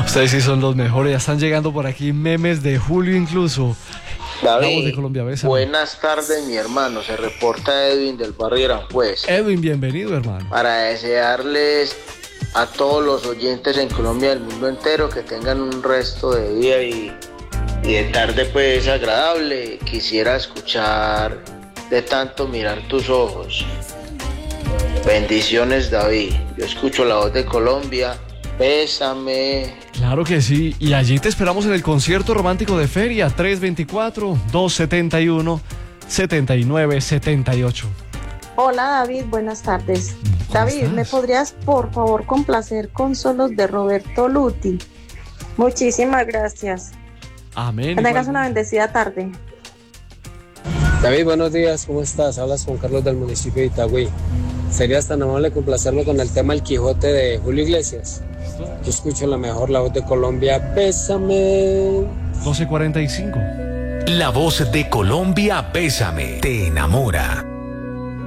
Ustedes sí son los mejores. Ya están llegando por aquí memes de Julio incluso. La voz de David, Colombia, bésame. buenas tardes mi hermano, se reporta Edwin del barrio Aranjuez. Edwin, bienvenido, hermano. Para desearles a todos los oyentes en Colombia y el mundo entero que tengan un resto de día y de tarde pues agradable. Quisiera escuchar de tanto mirar tus ojos. Bendiciones, David. Yo escucho la voz de Colombia. Bésame. Claro que sí. Y allí te esperamos en el concierto romántico de Feria 324-271-7978. Hola David, buenas tardes. David, ¿me podrías por favor complacer con solos de Roberto Luti? Muchísimas gracias. Amén. Que tengas una bendecida tarde. David, buenos días, ¿cómo estás? Hablas con Carlos del municipio de Itagüí. ¿Serías tan amable complacerme con el tema El Quijote de Julio Iglesias? Yo escucho la voz de Colombia, bésame. 12:45. La voz de Colombia, bésame, te enamora.